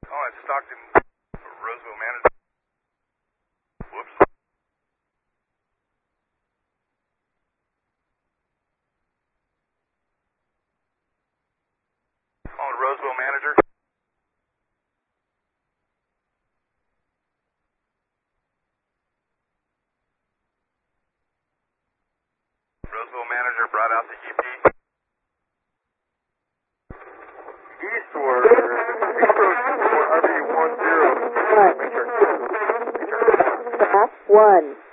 Oh, it's Stockton, Roseville manager. Whoops. Calling Roseville manager. Roseville manager brought out the EP. Eastward, approach for RV10. One.